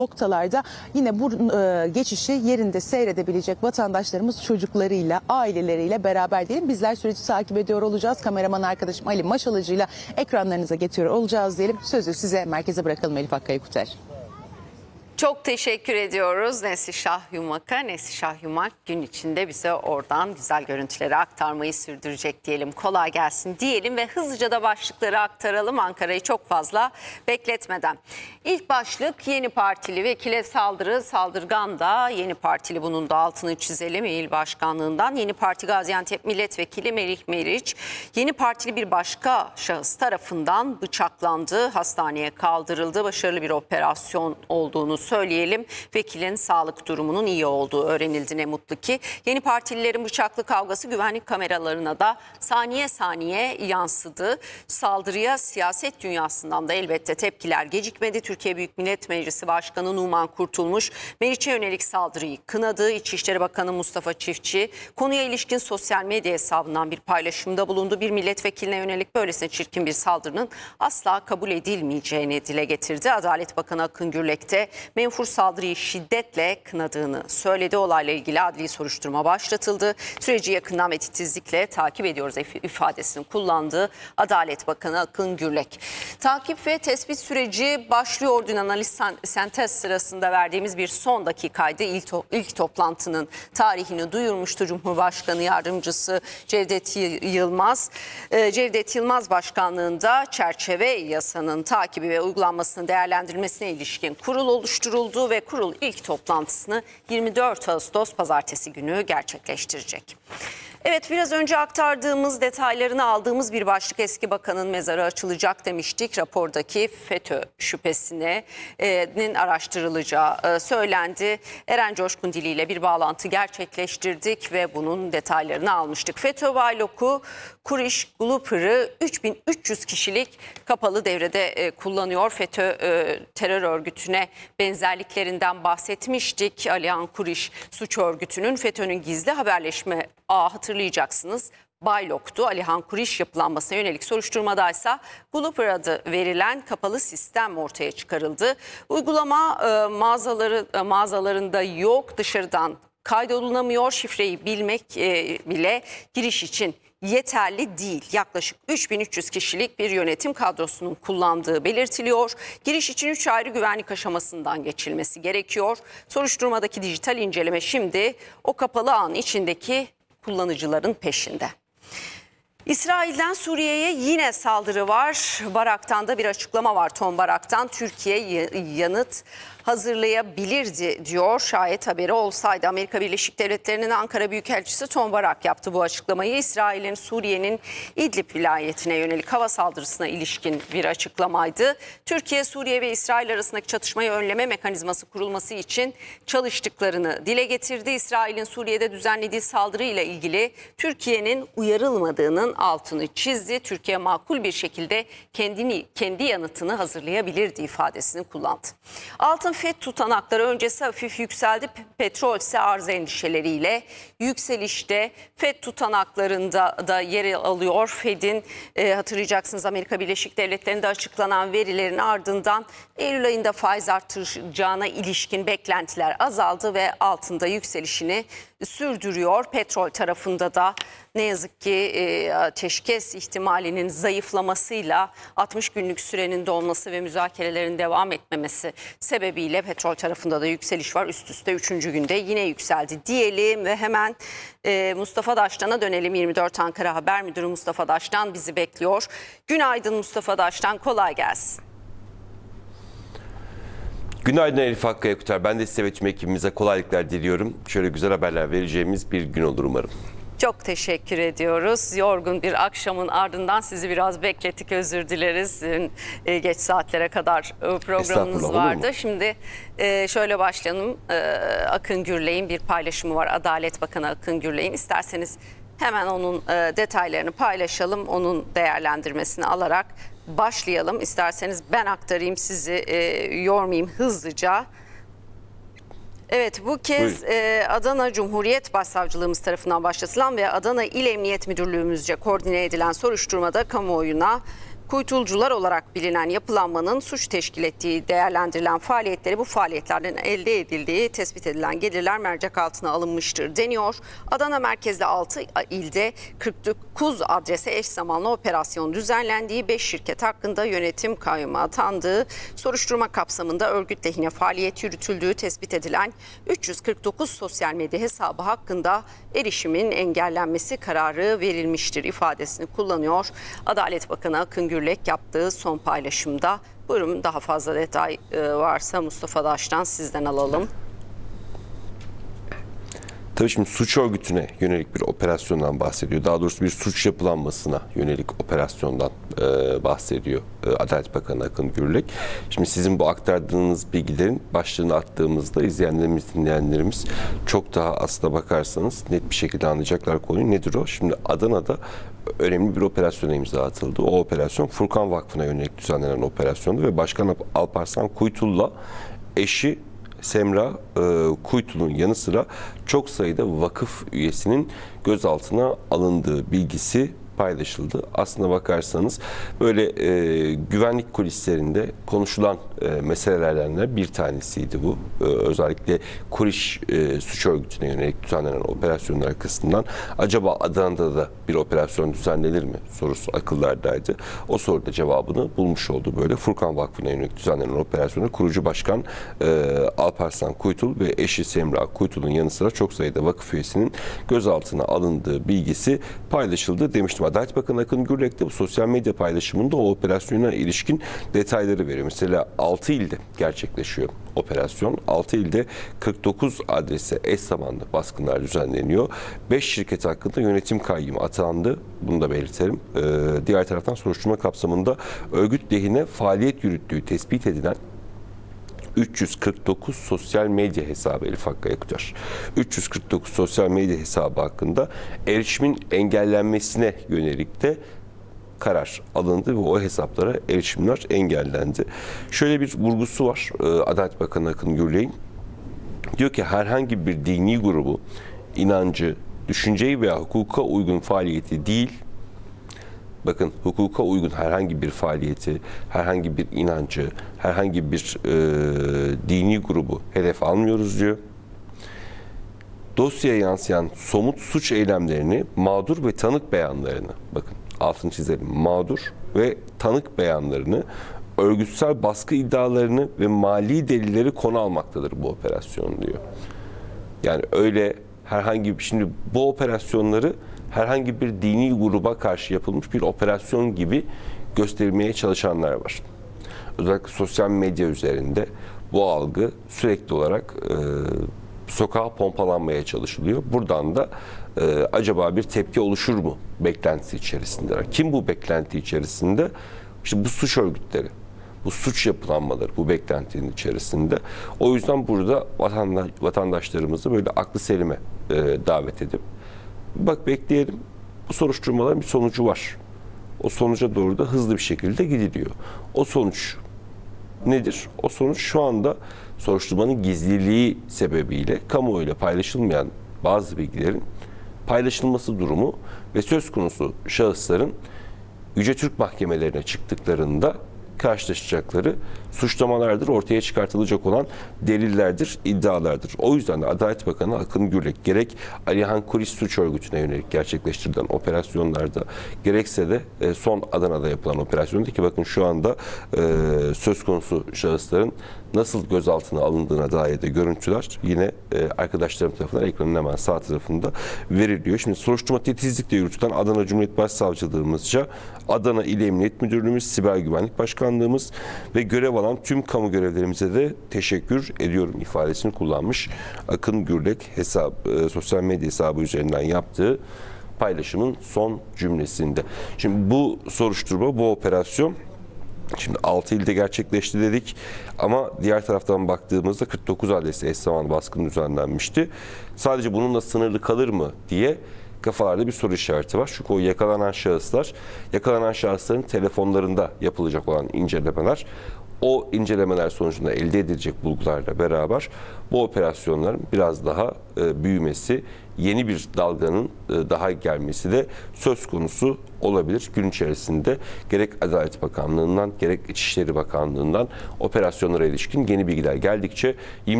noktalarda yine bu geçişi yerinde seyredebilecek vatandaşlarımız çocuklarıyla, aileleriyle beraber diyelim. Bizler süreci takip ediyor olacağız. Kameraman arkadaşım Ali Maşalıcı ile ekranlarınıza getiriyor olacağız diyelim. Sözü size merkeze bırakalım Elif Akkaya-Kuter. Çok teşekkür ediyoruz Neslişah Yumak'a. Neslişah Yumak gün içinde bize oradan güzel görüntüleri aktarmayı sürdürecek diyelim. Kolay gelsin diyelim ve hızlıca da başlıkları aktaralım Ankara'yı çok fazla bekletmeden. İlk başlık Yeni Partili vekile saldırı, saldırgan da Yeni Partili, bunun da altını çizelim. İl Başkanlığından Yeni Parti Gaziantep Milletvekili Melih Meriç, Yeni Partili bir başka şahıs tarafından bıçaklandı, hastaneye kaldırıldı. Başarılı bir operasyon olduğunu söyleyelim. Vekilin sağlık durumunun iyi olduğu öğrenildi, ne mutlu ki. Yeni Partililerin bıçaklı kavgası güvenlik kameralarına da saniye saniye yansıdı. Saldırıya siyaset dünyasından da elbette tepkiler gecikmedi. Türkiye Büyük Millet Meclisi Başkanı Numan Kurtulmuş, Meriç'e yönelik saldırıyı kınadı. İçişleri Bakanı Mustafa Çiftçi konuya ilişkin sosyal medya hesabından bir paylaşımda bulundu. Bir milletvekiline yönelik böylesine çirkin bir saldırının asla kabul edilmeyeceğini dile getirdi. Adalet Bakanı Akın Gürlek de menfur saldırıyı şiddetle kınadığını söyledi. Olayla ilgili adli soruşturma başlatıldı. Süreci yakından ve titizlikle takip ediyoruz ifadesini kullandığı Adalet Bakanı Akın Gürlek. Takip ve tespit süreci başlıyor. Dün analiz sentez sırasında verdiğimiz bir son dakikaydı. İlk toplantının tarihini duyurmuştu Cumhurbaşkanı Yardımcısı Cevdet Yılmaz. Cevdet Yılmaz başkanlığında çerçeve yasanın takibi ve uygulanmasının değerlendirilmesine ilişkin kurul oluşturuldu ve kurul ilk toplantısını 24 Ağustos pazartesi günü gerçekleştirecek. Evet, biraz önce aktardığımız, detaylarını aldığımız bir başlık, eski bakanın mezarı açılacak demiştik. Rapordaki FETÖ şüphesinin araştırılacağı söylendi. Eren Coşkun diliyle bir bağlantı gerçekleştirdik ve bunun detaylarını almıştık. FETÖ Vaylok'u, Kuriş Gluper'ı 3300 kişilik kapalı devrede kullanıyor. FETÖ terör örgütüne benzerliklerinden bahsetmiştik. Alihan Kuriş suç örgütünün FETÖ'nün gizli haberleşme ağı, hatırlayacaksınız, Baylok'tu. Alihan Kuriş yapılanmasına yönelik soruşturmadaysa Gluper adı verilen kapalı sistem ortaya çıkarıldı. Uygulama mağazalarında yok, dışarıdan kaydolunamıyor. Şifreyi bilmek bile giriş için yeterli değil. Yaklaşık 3300 kişilik bir yönetim kadrosunun kullandığı belirtiliyor. Giriş için 3 ayrı güvenlik aşamasından geçilmesi gerekiyor. Soruşturmadaki dijital inceleme şimdi o kapalı ağın içindeki kullanıcıların peşinde. İsrail'den Suriye'ye yine saldırı var. Barak'tan da bir açıklama var. Tom Barak'tan Türkiye yanıt hazırlayabilirdi diyor. Şayet haberi olsaydı. Amerika Birleşik Devletleri'nin Ankara Büyükelçisi Tom Barak yaptı bu açıklamayı. İsrail'in Suriye'nin İdlib vilayetine yönelik hava saldırısına ilişkin bir açıklamaydı. Türkiye, Suriye ve İsrail arasındaki çatışmayı önleme mekanizması kurulması için çalıştıklarını dile getirdi. İsrail'in Suriye'de düzenlediği saldırıyla ilgili Türkiye'nin uyarılmadığının altını çizdi. Türkiye makul bir şekilde kendi yanıtını hazırlayabilirdi ifadesini kullandı. Altın FED tutanakları öncesi hafif yükseldi. Petrol ise arz endişeleriyle yükselişte. FED tutanaklarında da yer alıyor. FED'in hatırlayacaksınız Amerika Birleşik Devletleri'nde açıklanan verilerin ardından Eylül ayında faiz artıracağına ilişkin beklentiler azaldı ve altında yükselişini sürdürüyor. Petrol tarafında da ne yazık ki ateşkes ihtimalinin zayıflamasıyla 60 günlük sürenin dolması ve müzakerelerin devam etmemesi sebebiyle petrol tarafında da yükseliş var. Üst üste 3. günde yine yükseldi diyelim ve hemen Mustafa Daştan'a dönelim. 24 Ankara Haber Müdürü Mustafa Daştan bizi bekliyor. Günaydın Mustafa Daştan, kolay gelsin. Günaydın Elif Akkaya-Kuter. Ben de size ve tüm ekibimize kolaylıklar diliyorum. Şöyle güzel haberler vereceğimiz bir gün olur umarım. Çok teşekkür ediyoruz. Yorgun bir akşamın ardından sizi biraz beklettik, özür dileriz. Geç saatlere kadar programınız vardı. Şimdi şöyle başlayalım. Akın Gürlek'in bir paylaşımı var. Adalet Bakanı Akın Gürlek'in. İsterseniz hemen onun detaylarını paylaşalım. Onun değerlendirmesini alarak başlayalım. İsterseniz ben aktarayım, sizi yormayayım hızlıca. Evet, bu kez Adana Cumhuriyet Başsavcılığımız tarafından başlatılan ve Adana İl Emniyet Müdürlüğümüzce koordine edilen soruşturmada kamuoyuna kuytulcular olarak bilinen yapılanmanın suç teşkil ettiği değerlendirilen faaliyetleri, bu faaliyetlerden elde edildiği tespit edilen gelirler mercek altına alınmıştır deniyor. Adana merkezli 6 ilde 49 adrese eş zamanlı operasyon düzenlendiği, 5 şirket hakkında yönetim kayyumu atandığı, soruşturma kapsamında örgüt lehine faaliyet yürütüldüğü tespit edilen 349 sosyal medya hesabı hakkında erişimin engellenmesi kararı verilmiştir ifadesini kullanıyor Adalet Bakanı Akın Gürlek yaptığı son paylaşımda. Buyurun, daha fazla detay varsa Mustafa Daş'tan sizden alalım. Tabii şimdi suç örgütüne yönelik bir operasyondan bahsediyor. Daha doğrusu bir suç yapılanmasına yönelik operasyondan bahsediyor Adalet Bakanı Akın Gürlek. Şimdi sizin bu aktardığınız bilgilerin başlığını attığımızda izleyenlerimiz, dinleyenlerimiz çok daha aslına bakarsanız net bir şekilde anlayacaklar konuyu. Nedir o? Şimdi Adana'da önemli bir operasyona imza atıldı. O operasyon Furkan Vakfı'na yönelik düzenlenen operasyondu ve Başkan Alparslan Kuytul'la eşi Semra Kuytul'un yanı sıra çok sayıda vakıf üyesinin gözaltına alındığı bilgisi paylaşıldı. Aslına bakarsanız böyle güvenlik kulislerinde konuşulan meselelerden bir tanesiydi bu. Özellikle Kuriş suç örgütüne yönelik düzenlenen operasyonlar arkasından acaba Adana'da da bir operasyon düzenlenir mi sorusu akıllardaydı. O soruda cevabını bulmuş oldu. Böyle Furkan Vakfı'na yönelik düzenlenen operasyonu kurucu başkan Alparslan Kuytul ve eşi Semra Kuytul'un yanı sıra çok sayıda vakıf üyesinin gözaltına alındığı bilgisi paylaşıldı demiştim. Adalet Bakanı Akın Gürlek de bu sosyal medya paylaşımında o operasyona ilişkin detayları veriyor. Mesela 6 ilde gerçekleşiyor operasyon. 6 ilde 49 adrese eş zamanlı baskınlar düzenleniyor. 5 şirket hakkında yönetim kayyumu atandı. Bunu da belirtelim. Diğer taraftan soruşturma kapsamında örgüt lehine faaliyet yürüttüğü tespit edilen 349 sosyal medya hesabı Elif Hakkı Yakutar. 349 sosyal medya hesabı hakkında erişimin engellenmesine yönelik de karar alındı ve o hesaplara erişimler engellendi. Şöyle bir vurgusu var Adalet Bakanı Akın Gürlek'in. Diyor ki herhangi bir dini grubu, inancı, düşünceyi veya hukuka uygun faaliyeti değil, bakın hukuka uygun herhangi bir faaliyeti, herhangi bir inancı, herhangi bir dini grubu hedef almıyoruz diyor. Dosyaya yansıyan somut suç eylemlerini, mağdur ve tanık beyanlarını, bakın altını çizelim, mağdur ve tanık beyanlarını, örgütsel baskı iddialarını ve mali delilleri konu almaktadır bu operasyon diyor. Yani öyle herhangi bir, şimdi bu operasyonları herhangi bir dini gruba karşı yapılmış bir operasyon gibi göstermeye çalışanlar var. Özellikle sosyal medya üzerinde bu algı sürekli olarak sokağa pompalanmaya çalışılıyor. Buradan da acaba bir tepki oluşur mu beklentisi içerisindeler. Kim bu beklenti içerisinde? İşte bu suç örgütleri, bu suç yapılanmaları bu beklentinin içerisinde. O yüzden burada vatandaşlarımızı böyle aklı selime davet edip bak bekleyelim. Bu soruşturmaların bir sonucu var. O sonuca doğru da hızlı bir şekilde gidiliyor. O sonuç nedir? O sonuç şu anda soruşturmanın gizliliği sebebiyle kamuoyuyla paylaşılmayan bazı bilgilerin paylaşılması durumu ve söz konusu şahısların Yüce Türk mahkemelerine çıktıklarında karşılaşacakları suçlamalardır, ortaya çıkartılacak olan delillerdir, iddialardır. O yüzden de Adalet Bakanı Akın Gürlek gerek Alihan Kuriş suç örgütüne yönelik gerçekleştirilen operasyonlarda gerekse de son Adana'da yapılan operasyonda ki bakın şu anda söz konusu şahısların nasıl gözaltına alındığına dair de görüntüler yine arkadaşlarım tarafından ekranın hemen sağ tarafında veriliyor. Şimdi soruşturma titizlikle yürütülen Adana Cumhuriyet Başsavcılığımızca Adana İl Emniyet Müdürlüğümüz, Siber Güvenlik Başkanlığımız ve görev alan tüm kamu görevlerimize de teşekkür ediyorum ifadesini kullanmış. Akın Gürlek sosyal medya hesabı üzerinden yaptığı paylaşımın son cümlesinde. Şimdi bu soruşturma, bu operasyon şimdi 6 ilde gerçekleşti dedik ama diğer taraftan baktığımızda 49 adresi eş zamanlı baskın düzenlenmişti. Sadece bununla sınırlı kalır mı diye kafalarda bir soru işareti var. Çünkü o yakalanan şahısların telefonlarında yapılacak olan incelemeler o incelemeler sonucunda elde edilecek bulgularla beraber bu operasyonların biraz daha büyümesi, yeni bir dalganın daha gelmesi de söz konusu olabilir. Gün içerisinde gerek Adalet Bakanlığı'ndan gerek İçişleri Bakanlığı'ndan operasyonlara ilişkin yeni bilgiler geldikçe